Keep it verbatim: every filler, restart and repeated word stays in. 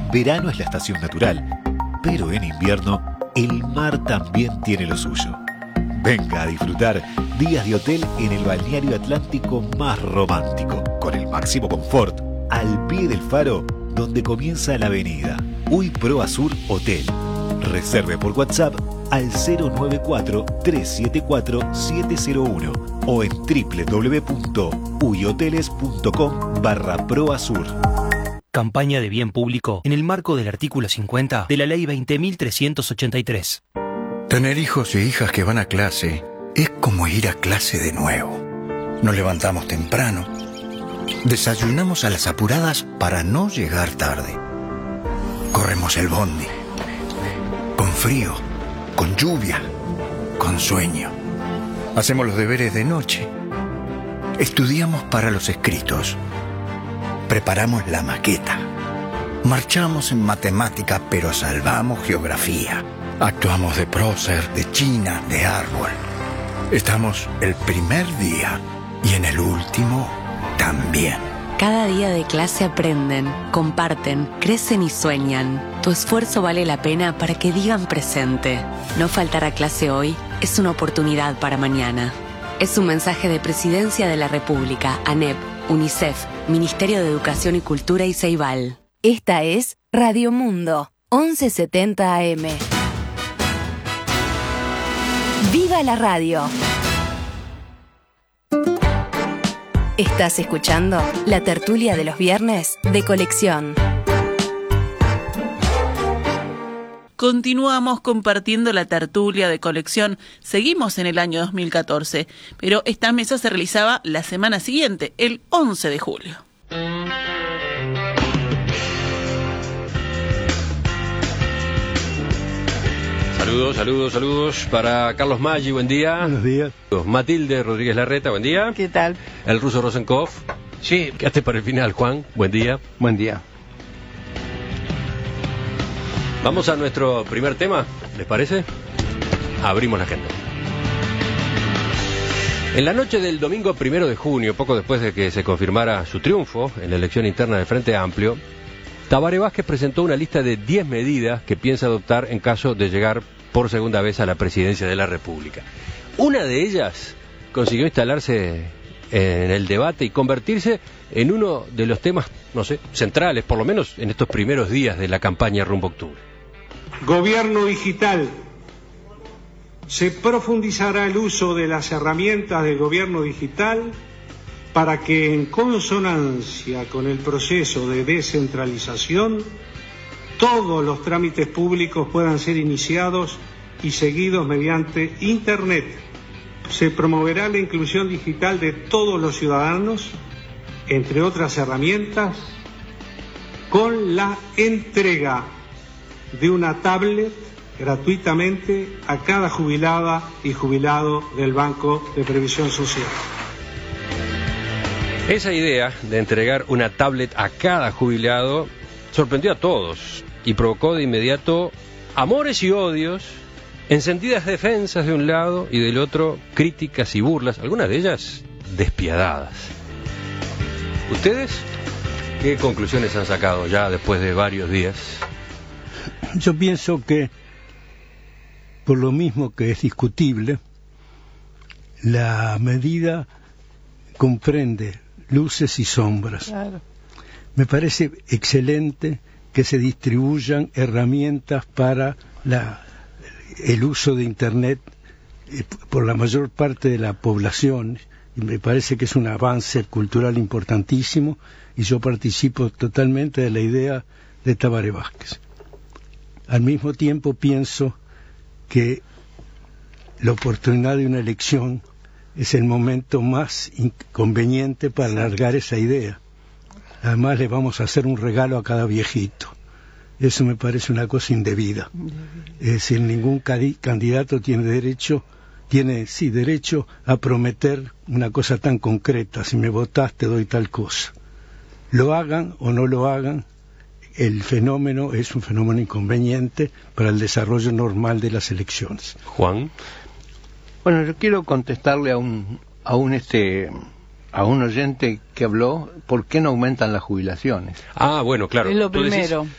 Verano es la estación natural, pero en invierno el mar también tiene lo suyo. Venga a disfrutar días de hotel en el balneario atlántico más romántico, con el máximo confort, al pie del faro, donde comienza la avenida Uy Proa Sur Hotel. Reserve por WhatsApp al cero nueve cuatro, tres siete cuatro, siete cero uno o en w w w punto uyoteles punto com barra Proa Sur. Campaña de bien público en el marco del artículo cincuenta de la Ley veinte mil trescientos ochenta y tres. Tener hijos e hijas que van a clase es como ir a clase de nuevo. Nos levantamos temprano, desayunamos a las apuradas para no llegar tarde. Corremos el bondi, con frío, con lluvia, con sueño. Hacemos los deberes de noche. Estudiamos para los escritos. Preparamos la maqueta. Marchamos en matemática, pero salvamos geografía. Actuamos de prócer, de china, de árbol. Estamos el primer día y en el último también. Cada día de clase aprenden, comparten, crecen y sueñan. Tu esfuerzo vale la pena para que digan presente. No faltar a clase hoy es una oportunidad para mañana. Es un mensaje de Presidencia de la República, ANEP, UNICEF, Ministerio de Educación y Cultura y Ceibal. Esta es Radio Mundo, once setenta A M. ¡Viva la radio! Estás escuchando la tertulia de los viernes de Colección. Continuamos compartiendo la tertulia de Colección. Seguimos en el año dos mil catorce, pero esta mesa se realizaba la semana siguiente, el once de julio. Saludos, saludos, saludos para Carlos Maggi, buen día. Buenos días. Matilde Rodríguez Larreta, buen día. ¿Qué tal? El ruso Rosenkopf. Sí. Quédate para el final, Juan, buen día. Buen día. Vamos a nuestro primer tema, ¿les parece? Abrimos la agenda. En la noche del domingo primero de junio, poco después de que se confirmara su triunfo en la elección interna del Frente Amplio, Tabaré Vázquez presentó una lista de diez medidas que piensa adoptar en caso de llegar por segunda vez a la presidencia de la República. Una de ellas consiguió instalarse en el debate y convertirse en uno de los temas, no sé, centrales, por lo menos en estos primeros días de la campaña rumbo a octubre. Gobierno digital. Se profundizará el uso de las herramientas del gobierno digital para que, en consonancia con el proceso de descentralización, todos los trámites públicos puedan ser iniciados y seguidos mediante Internet. Se promoverá la inclusión digital de todos los ciudadanos, entre otras herramientas, con la entrega de una tablet gratuitamente a cada jubilada y jubilado del Banco de Previsión Social. Esa idea de entregar una tablet a cada jubilado sorprendió a todos y provocó de inmediato amores y odios, encendidas defensas de un lado y del otro críticas y burlas, algunas de ellas despiadadas. ¿Ustedes qué conclusiones han sacado ya después de varios días? Yo pienso que, por lo mismo que es discutible, la medida comprende luces y sombras. Claro. Me parece excelente que se distribuyan herramientas para la, el uso de Internet eh, por la mayor parte de la población, y me parece que es un avance cultural importantísimo, y yo participo totalmente de la idea de Tabaré Vázquez. Al mismo tiempo pienso que la oportunidad de una elección es el momento más inconveniente para alargar esa idea. Además le vamos a hacer un regalo a cada viejito. Eso me parece una cosa indebida. Es decir, ningún candidato tiene derecho, tiene sí derecho a prometer una cosa tan concreta. Si me votás te doy tal cosa. Lo hagan o no lo hagan, el fenómeno es un fenómeno inconveniente para el desarrollo normal de las elecciones. Juan. Bueno, yo quiero contestarle a un a un este a un oyente que habló, ¿por qué no aumentan las jubilaciones? Ah, bueno, claro. Es lo Tú decís, primero.